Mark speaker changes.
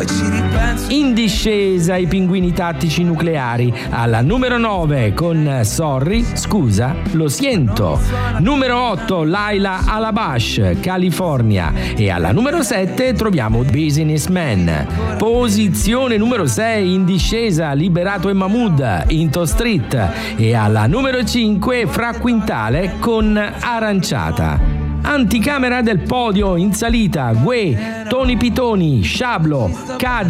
Speaker 1: poi ci ripenso.
Speaker 2: In discesa i Pinguini Tattici Nucleari, alla numero 9 con Sorry, scusa, lo siento. Numero 8 Laila Alabash, California, e alla numero 7 troviamo Businessman. Posizione numero 6 in discesa Liberato e Mahmood, Into Street, e alla numero 5 Fra Quintale con Aranciata. Anticamera del podio in salita, Gue, Tony Pitoni, Sciablo, Cade